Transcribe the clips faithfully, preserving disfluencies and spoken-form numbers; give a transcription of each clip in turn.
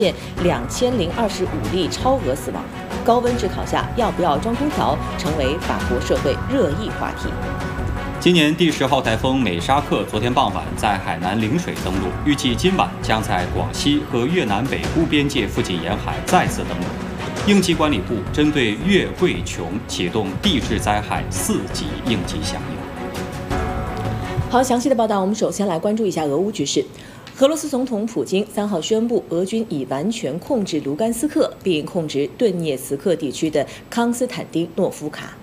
两千零二十五例超额死亡。高温炙烤下，要不要装空调成为法国社会热议话题。 今年第十号台风美沙克昨天傍晚在海南陵水登陆，预计今晚将在广西和越南北部边界附近沿海再次登陆。应急管理部针对粤贵琼启动地质灾害四级应急响应。 好，详细的报道，我们首先来关注一下俄乌局势。俄罗斯总统普京三号宣布，俄军已完全控制卢甘斯克，并控制顿涅茨克地区的康斯坦丁诺夫卡。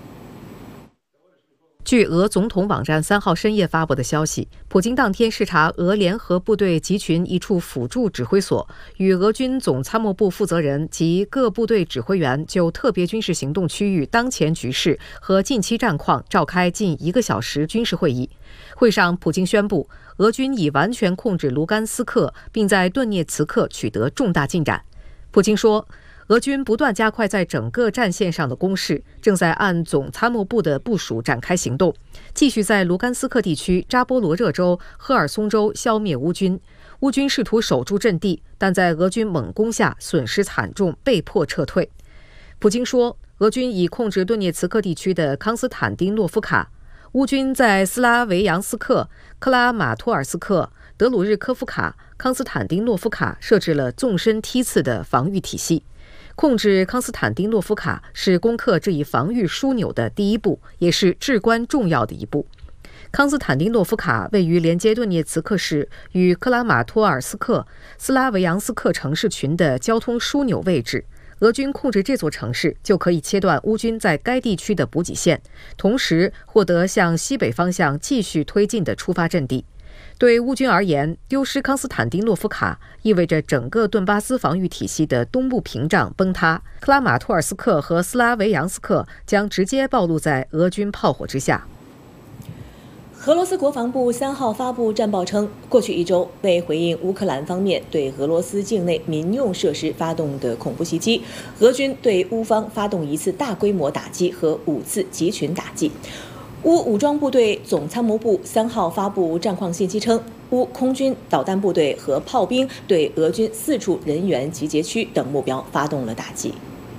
据俄总统网站三号深夜发布的消息，普京当天视察俄联合部队集群一处辅助指挥所，与俄军总参谋部负责人及各部队指挥员就特别军事行动区域当前局势和近期战况召开近一个小时军事会议。会上，普京宣布，俄军已完全控制卢甘斯克，并在顿涅茨克取得重大进展。普京说，俄军不断加快在整个战线上的攻势，正在按总参谋部的部署展开行动，继续在卢甘斯克地区扎波罗热州、赫尔松州消灭乌军。乌军试图守住阵地，但在俄军猛攻下损失惨重，被迫撤退。普京说，俄军已控制顿涅茨克地区的康斯坦丁诺夫卡，乌军在斯拉维扬斯克、克拉马托尔斯克、德鲁日科夫卡、康斯坦丁诺夫卡设置了纵深梯次的防御体系。控制康斯坦丁诺夫卡是攻克这一防御枢纽的第一步，也是至关重要的一步。康斯坦丁诺夫卡位于连接顿涅茨克市与克拉马托尔斯克、斯拉维扬斯克城市群的交通枢纽位置。俄军控制这座城市，就可以切断乌军在该地区的补给线，同时获得向西北方向继续推进的出发阵地。对乌军而言，丢失康斯坦丁诺夫卡意味着整个顿巴斯防御体系的东部屏障崩塌，克拉马托尔斯克和斯拉维扬斯克将直接暴露在俄军炮火之下。 俄罗斯国防部三号发布战报称，过去一周，为回应乌克兰方面对俄罗斯境内民用设施发动的恐怖袭击，俄军对乌方发动一次大规模打击和五次集群打击。乌武装部队总参谋部三号发布战况信息称，乌空军导弹部队和炮兵对俄军四处人员集结区等目标发动了打击。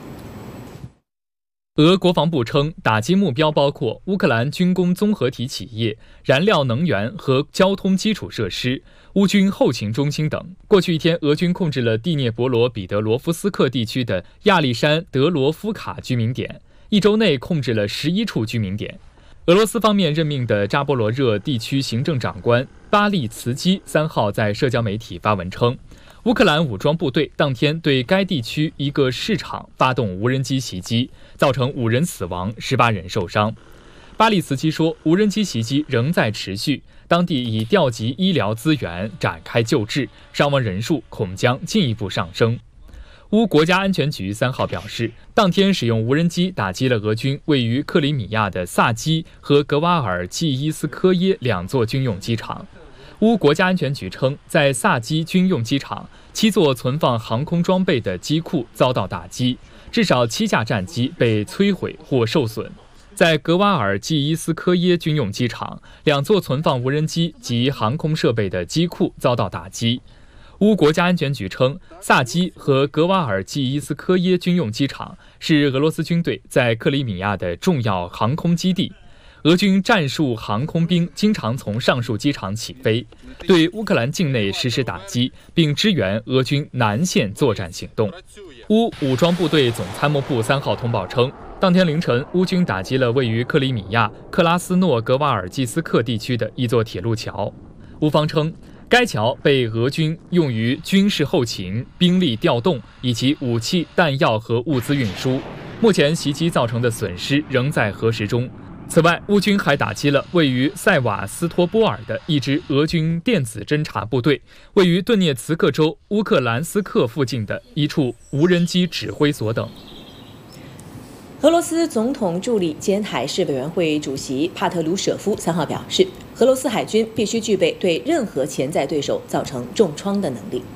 俄国防部称，打击目标包括乌克兰军工综合体企业、燃料能源和交通基础设施、乌军后勤中心等。过去一天，俄军控制了第聂伯罗彼得罗夫斯克地区的亚历山德罗夫卡居民点，一周内控制了十一处居民点。俄罗斯方面任命的扎波罗热地区行政长官巴利茨基三号在社交媒体发文称，乌克兰武装部队当天对该地区一个市场发动无人机袭击，造成五人死亡，十八人受伤。巴利茨基说，无人机袭击仍在持续，当地已调集医疗资源展开救治，伤亡人数恐将进一步上升。乌国家安全局三号表示，当天使用无人机打击了俄军位于克里米亚的萨基和格瓦尔季伊斯科耶两座军用机场。乌国家安全局称，在萨基军用机场，七座存放航空装备的机库遭到打击，至少七架战机被摧毁或受损。在格瓦尔季伊斯科耶军用机场，两座存放无人机及航空设备的机库遭到打击。乌国家安全局称，萨基和格瓦尔季伊斯科耶军用机场是俄罗斯军队在克里米亚的重要航空基地。俄军战术航空兵经常从上述机场起飞，对乌克兰境内实施打击，并支援俄军南线作战行动。乌武装部队总参谋部三号通报称，当天凌晨，乌军打击了位于克里米亚克拉斯诺格瓦尔季斯克地区的一座铁路桥。乌方称，该桥被俄军用于军事后勤、兵力调动以及武器、弹药和物资运输。目前袭击造成的损失仍在核实中。此外，乌军还打击了位于塞瓦斯托波尔的一支俄军电子侦察部队，位于顿涅茨克州乌克兰斯克附近的一处无人机指挥所等。 俄罗斯总统助理兼海事委员会主席帕特鲁舍夫三号表示，俄罗斯海军必须具备对任何潜在对手造成重创的能力。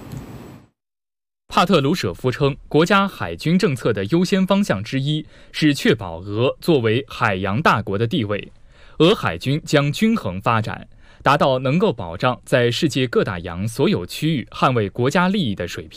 帕特鲁舍夫称，国家海军政策的优先方向之一是确保俄作为海洋大国的地位。俄海军将均衡发展，达到能够保障在世界各大洋所有区域捍卫国家利益的水平。